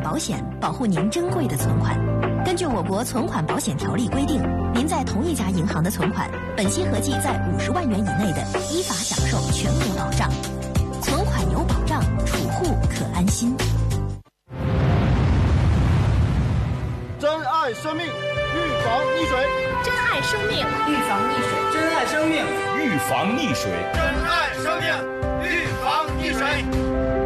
保险，保护您珍贵的存款。根据我国存款保险条例规定，您在同一家银行的存款，本息合计在50万元以内的，依法享受全额保障。存款有保障，储户可安心。 珍爱生命，预防溺水。 珍爱生命，预防溺水。 珍爱生命， 预防溺水。 珍爱生命，预防溺水。